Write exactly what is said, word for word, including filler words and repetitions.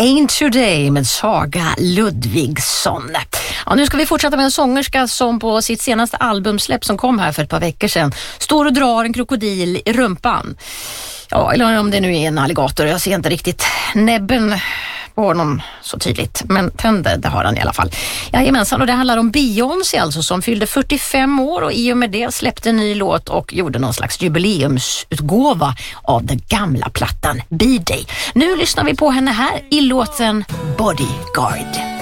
Ain't Today med Saga Ludvigsson. Ja, nu ska vi fortsätta med en sångerska som på sitt senaste albumsläpp som kom här för ett par veckor sedan står och drar en krokodil i rumpan. Ja, eller om det nu är en alligator. Jag ser inte riktigt näbben på honom så tydligt. Men tänder, det har han i alla fall. Jajamensan, och det handlar om Beyoncé alltså, som fyllde fyrtiofem år och i och med det släppte en ny låt och gjorde någon slags jubileumsutgåva av den gamla plattan B-Day. Nu lyssnar vi på henne här i låten Bodyguard.